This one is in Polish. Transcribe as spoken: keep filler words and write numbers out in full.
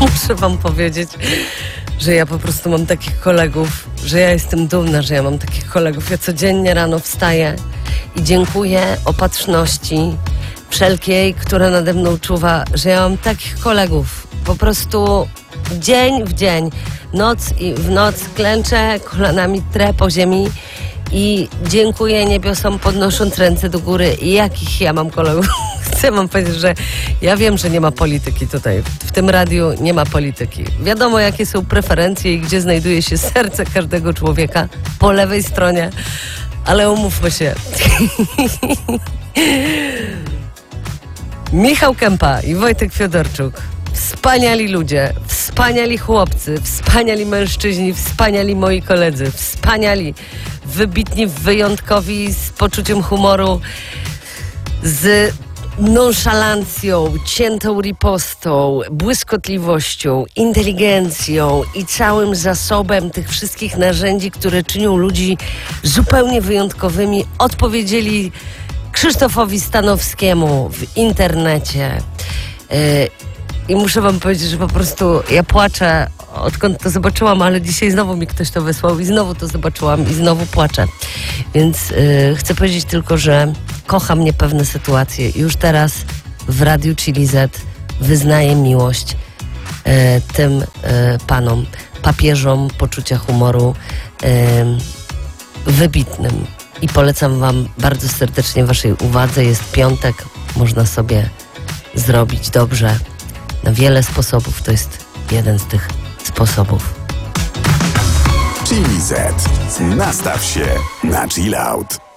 muszę wam powiedzieć, że ja po prostu mam takich kolegów, że ja jestem dumna, że ja mam takich kolegów. Ja codziennie rano wstaję i dziękuję opatrzności wszelkiej, która nade mną czuwa, że ja mam takich kolegów. Po prostu dzień w dzień, noc i w noc klęczę, kolanami trę po ziemi i dziękuję niebiosom, podnosząc ręce do góry. Jakich ja mam kolegów? Chcę wam powiedzieć, że ja wiem, że nie ma polityki tutaj. W tym radiu nie ma polityki. Wiadomo, jakie są preferencje i gdzie znajduje się serce każdego człowieka. Po lewej stronie. Ale umówmy się. Michał Kępa i Wojtek Fiodorczuk. Wspaniali ludzie, wspaniali chłopcy, wspaniali mężczyźni, wspaniali moi koledzy, wspaniali, wybitni, wyjątkowi, z poczuciem humoru, z nonszalancją, ciętą ripostą, błyskotliwością, inteligencją i całym zasobem tych wszystkich narzędzi, które czynią ludzi zupełnie wyjątkowymi, odpowiedzieli Krzysztofowi Stanowskiemu w internecie. Yy, I muszę wam powiedzieć, że po prostu ja płaczę, odkąd to zobaczyłam, ale dzisiaj znowu mi ktoś to wysłał i znowu to zobaczyłam i znowu płaczę. Więc yy, chcę powiedzieć tylko, że kocham niepewne sytuacje. Już teraz w Radiu Chili Z wyznaję miłość yy, tym yy, panom, papieżom poczucia humoru yy, wybitnym. I polecam wam bardzo serdecznie waszej uwadze. Jest piątek, można sobie zrobić dobrze na wiele sposobów. To jest jeden z tych sposobów. Chili Z. Nastaw się na chill out.